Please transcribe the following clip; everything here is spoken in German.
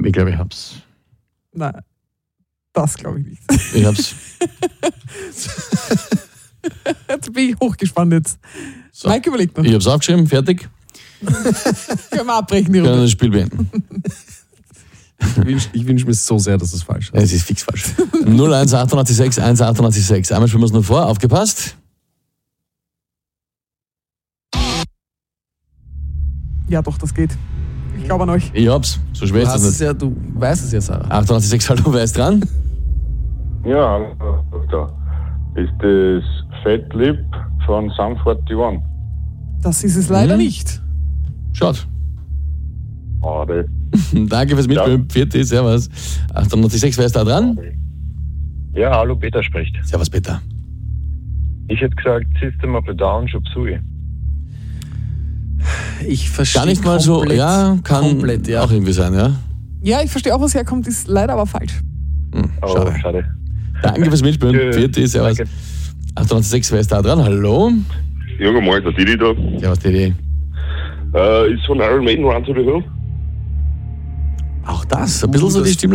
Ich glaube, ich hab's. Nein, das glaube ich nicht. Ich hab's. Jetzt bin ich hochgespannt jetzt. So. Mike überlegt noch. Ich hab's aufgeschrieben, fertig. Können wir abbrechen, die Können wir Runde. das Spiel beenden. Ich wünsche mir so sehr, dass es falsch ist. Es ist fix falsch. 01 886 1886. Einmal spielen wir es nur vor. Aufgepasst. Ja, doch, das geht. Ich glaube an euch. Ich hab's. So schwer Du, ist hast das es nicht. ja, du weißt es ja, Sarah. 886, hallo, wer ist dran? Ja, hallo, Doktor. Ist das Fat Lip von Sum 41? Das ist es leider nicht. Schaut. Schade. Danke fürs Mitspielen. Vierte, servus. 886, wer ist da dran? Ja, hallo, Peter spricht. Servus, Peter. Ich hätte gesagt, System of a Down, Chop Suey. Ich verstehe Gar nicht mal so, ja, kann komplett, ja. auch irgendwie sein, ja. Ja, ich verstehe auch, was herkommt, ist leider aber falsch. Schade. Oh, schade. Danke fürs Mitspielen. Tschüss. Vierte, servus. Danke. 886, wer ist da dran? Hallo. Junger Mann, der Didi da. Servus, Didi. Ist von Iron Maiden Run to the Hill. Auch das, ein bisschen so die Stimme.